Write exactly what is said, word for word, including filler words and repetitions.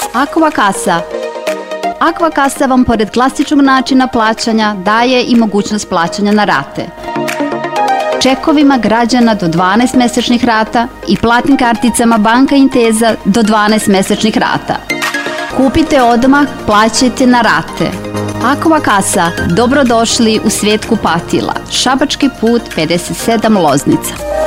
Aqua Kasa. Aqua Kasa vam pored klasičnog načina plaćanja daje i mogućnost plaćanja na rate. Čekovima građana do dvanaest mesečnih rata i platnim karticama Banka Intesa do dvanaest mesečnih rata. Kupite odmah, plaćajte na rate. Aqua Kasa, dobrodošli u svijet kupatila. Šabački put pedeset sedam Loznica.